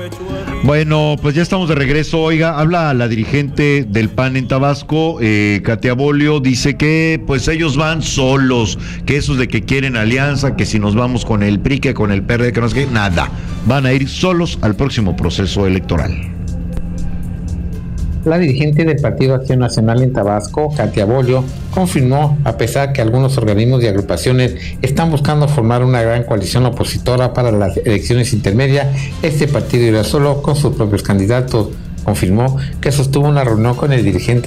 Bueno, pues ya estamos de regreso. Oiga, habla la dirigente del PAN en Tabasco, Katia Bolio, dice que pues ellos van solos, que esos de que quieren alianza, que si nos vamos con el PRI, que con el PRD, que no sé qué, nada. Van a ir solos al próximo proceso electoral. La dirigente del Partido Acción Nacional en Tabasco, Katia Bolio, confirmó, a pesar que algunos organismos y agrupaciones están buscando formar una gran coalición opositora para las elecciones intermedias, este partido irá solo con sus propios candidatos. Confirmó que sostuvo una reunión con el dirigente